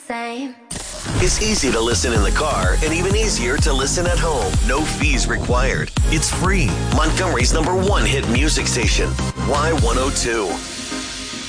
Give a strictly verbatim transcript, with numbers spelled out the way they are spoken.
same. It's easy to listen in the car and even easier to listen at home. No fees required. It's free. Montgomery's number one hit music station, Y one oh two.